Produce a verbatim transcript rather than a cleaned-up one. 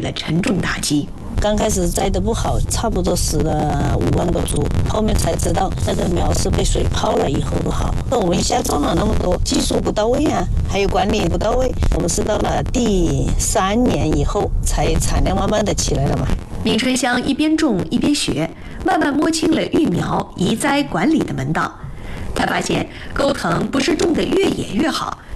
了沉重打击。 刚开始栽得不好，差不多死了五万个株，后面才知道那个苗是被水泡了以后不好。我们一下种了那么多，技术不到位啊，还有管理不到位，我们是到了第三年以后才产量慢慢的起来了嘛。 闵春香一边种一边学，慢慢摸清了育苗移栽管理的门道。他发现钩藤不是种得越野越好，